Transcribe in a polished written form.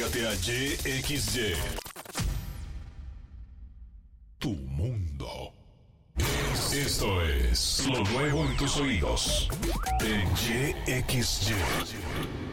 Cállate a YXY. Tu mundo. Esto es lo nuevo en tus oídos. En YXY.